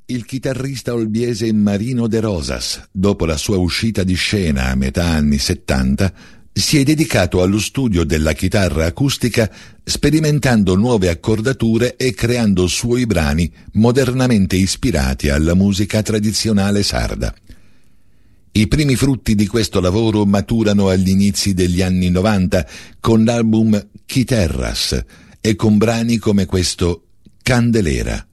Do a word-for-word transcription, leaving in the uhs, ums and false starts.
Il chitarrista olbiese Marino De Rosas, dopo la sua uscita di scena a metà anni settanta, si è dedicato allo studio della chitarra acustica, sperimentando nuove accordature e creando suoi brani modernamente ispirati alla musica tradizionale sarda. I primi frutti di questo lavoro maturano agli inizi degli anni novanta con l'album Chiterras e con brani come questo Candelera.